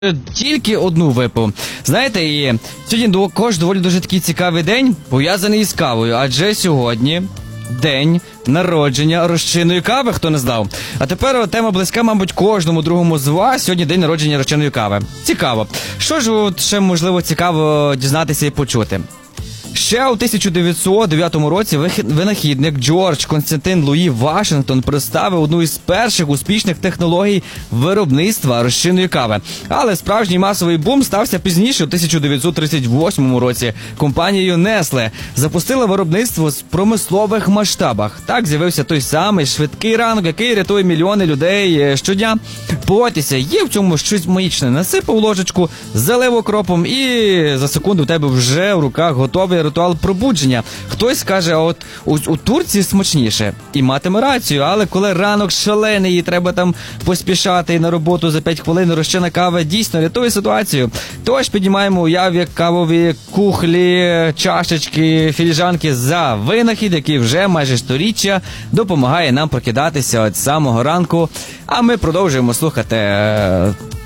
Тільки одну випив. Знаєте, і сьогодні також доволі дуже такий цікавий день, пов'язаний із кавою, адже сьогодні день народження розчинної кави, хто не знав. А тепер тема близька, мабуть, кожному другому з вас. Сьогодні день народження розчинної кави. Цікаво. Що ж ще, можливо, цікаво дізнатися і почути? Ще у 1909 році винахідник Джордж Константин Луї Вашингтон представив одну із перших успішних технологій виробництва розчинної кави. Але справжній масовий бум стався пізніше, у 1938 році. Компанією Nestle запустила виробництво в промислових масштабах. Так з'явився той самий швидкий ранок, який рятує мільйони людей щодня. Погодьтеся, є в цьому щось магічне. Насипав ложечку, залив окропом і за секунду в тебе вже в руках готовий ритуал пробудження. Хтось каже, от у Турції смачніше. І матиме рацію, але коли ранок шалений і треба там поспішати на роботу за 5 хвилин, розчинна кава дійсно рятує ситуацію. Тож піднімаємо уяві кавові кухлі, чашечки, філіжанки за винахід, який вже майже сторіччя допомагає нам прокидатися від самого ранку. А ми продовжуємо слухати